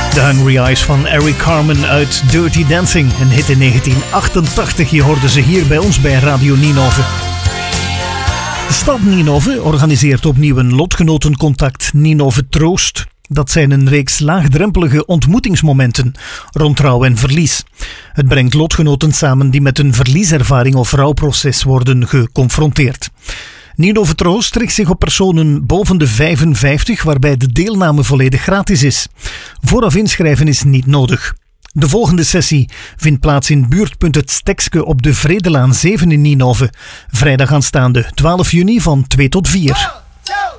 The Hungry Eyes van Eric Carmen uit Dirty Dancing. Een hit in 1988. Je hoorde ze hier bij ons bij Radio Ninove. De stad Ninove organiseert opnieuw een lotgenotencontact Ninove Troost. Dat zijn een reeks laagdrempelige ontmoetingsmomenten rond rouw en verlies. Het brengt lotgenoten samen die met een verlieservaring of rouwproces worden geconfronteerd. Ninove Troost richt zich op personen boven de 55, waarbij de deelname volledig gratis is. Vooraf inschrijven is niet nodig. De volgende sessie vindt plaats in buurtpunt Het Stekske op de Vredelaan 7 in Ninove. Vrijdag aanstaande 12 juni van 2 tot 4.